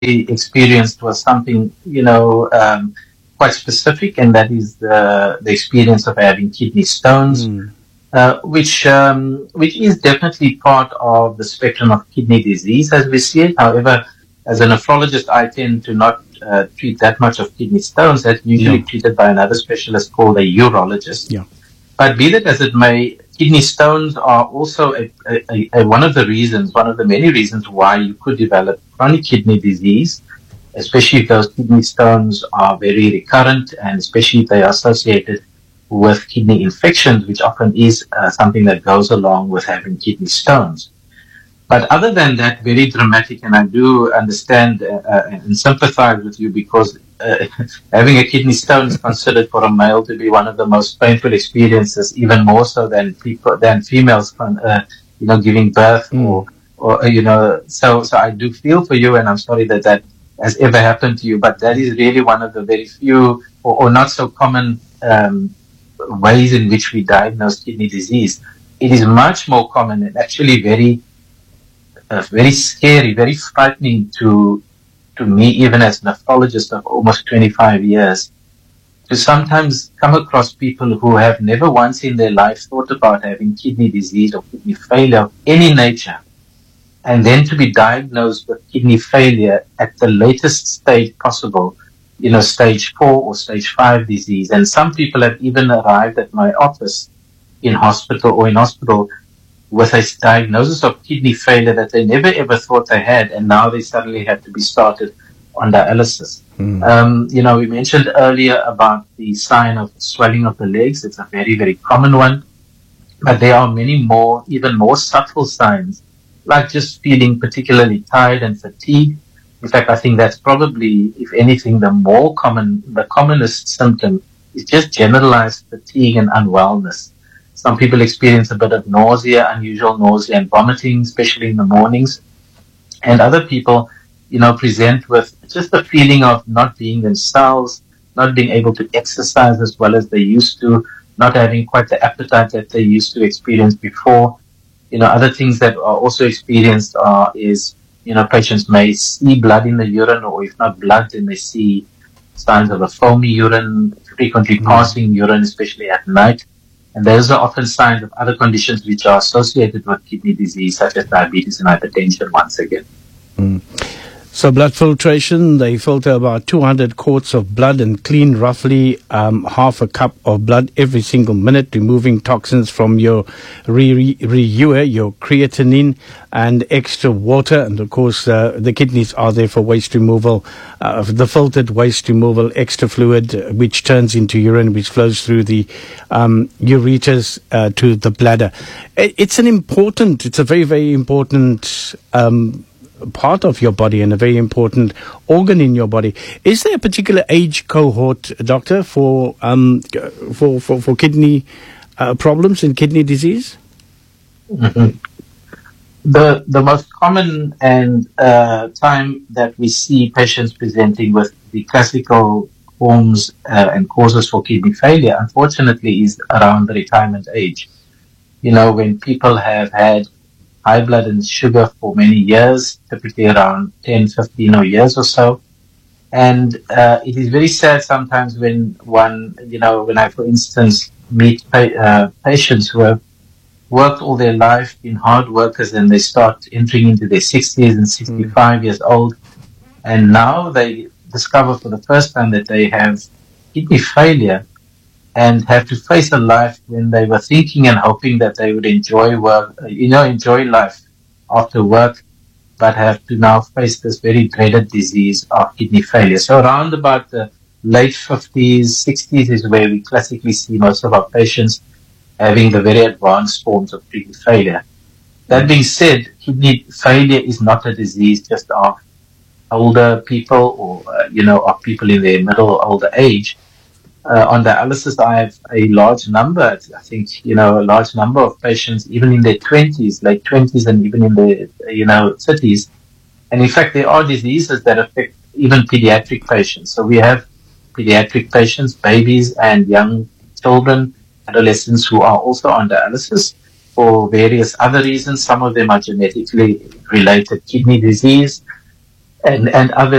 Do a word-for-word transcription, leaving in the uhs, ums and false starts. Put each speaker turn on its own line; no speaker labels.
experienced was something, you know, um, quite specific, and that is the, the experience of having kidney stones, mm. uh, which um, which is definitely part of the spectrum of kidney disease as we see it. However, as a nephrologist, I tend to not uh, treat that much of kidney stones. That's usually yeah. treated by another specialist called a urologist.
Yeah.
But be that as it may, kidney stones are also a, a, a, one of the reasons, one of the many reasons why you could develop chronic kidney disease, especially if those kidney stones are very recurrent and especially if they are associated with kidney infections, which often is uh, something that goes along with having kidney stones. But other than that, very dramatic, and I do understand uh, uh, and sympathize with you because uh, having a kidney stone is considered for a male to be one of the most painful experiences, even more so than people than females, uh, you know, giving birth mm. or, or you know. So, so I do feel for you, and I'm sorry that that has ever happened to you. But that is really one of the very few or, or not so common um, ways in which we diagnose kidney disease. It is much more common and actually very Uh, very scary, very frightening to to me, even as a nephrologist of almost twenty-five years, to sometimes come across people who have never once in their life thought about having kidney disease or kidney failure of any nature, and then to be diagnosed with kidney failure at the latest stage possible, you know, stage four or stage five disease. And some people have even arrived at my office in hospital or in hospital with a diagnosis of kidney failure that they never ever thought they had, and now they suddenly have to be started on dialysis. Mm. Um, you know, we mentioned earlier about the sign of swelling of the legs. It's a very, very common one, but there are many more, even more subtle signs, like just feeling particularly tired and fatigued. In fact, I think that's probably, if anything, the more common, the commonest symptom is just generalized fatigue and unwellness. Some people experience a bit of nausea, unusual nausea and vomiting, especially in the mornings. And other people, you know, present with just a feeling of not being themselves, not being able to exercise as well as they used to, not having quite the appetite that they used to experience before. You know, other things that are also experienced are, is, you know, patients may see blood in the urine, or if not blood, then they see signs of a foamy urine, frequently mm. passing urine, especially at night. And those are often signs of other conditions which are associated with kidney disease, such as diabetes and hypertension, once again.
Mm. So blood filtration, they filter about two hundred quarts of blood and clean roughly um, half a cup of blood every single minute, removing toxins from your reua, your creatinine, and extra water. And of course, uh, the kidneys are there for waste removal, uh, the filtered waste removal, extra fluid, uh, which turns into urine, which flows through the um, ureters uh, to the bladder. It's an important, it's a very, very important um part of your body and a very important organ in your body. Is there a particular age cohort, doctor, for um for for, for kidney uh, problems and kidney disease?
Mm-hmm. The the most common and uh, time that we see patients presenting with the classical forms uh, and causes for kidney failure, unfortunately, is around the retirement age. You know, when people have had high blood and sugar for many years, typically around ten, fifteen or years or so. And uh, it is very sad sometimes when one, you know, when I, for instance, meet pa- uh, patients who have worked all their life, been hard workers, and they start entering into their sixties and sixty-five mm. years old. And now they discover for the first time that they have kidney failure, and have to face a life when they were thinking and hoping that they would enjoy work, you know, enjoy life after work, but have to now face this very dreaded disease of kidney failure. So around about the late fifties, sixties is where we classically see most of our patients having the very advanced forms of kidney failure. That being said, kidney failure is not a disease just of older people or, uh, you know, of people in their middle or older age. Uh, on dialysis, I have a large number, I think, you know, a large number of patients, even in their twenties, late twenties, and even in their, you know, thirties. And in fact, there are diseases that affect even pediatric patients. So we have pediatric patients, babies and young children, adolescents who are also on dialysis for various other reasons. Some of them are genetically related kidney disease. and, and other